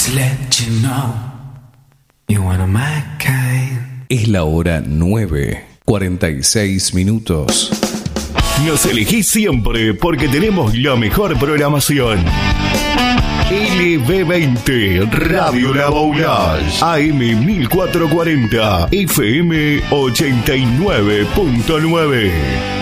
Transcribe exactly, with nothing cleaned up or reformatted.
Es la hora nueve, cuarenta y seis minutos. Nos elegís siempre porque tenemos la mejor programación. L B veinte, Radio La Boulage, A M mil cuatrocientos cuarenta, F M ochenta y nueve punto nueve.